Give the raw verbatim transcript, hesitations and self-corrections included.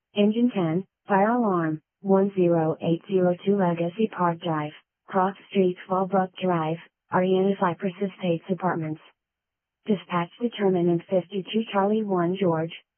Engine ten, fire alarm, one zero eight zero two Legacy Park Drive, Cross Street, Fallbrook Drive, Ariana Cypress Estates Apartments. Dispatch determinant fifty-two Charlie one George,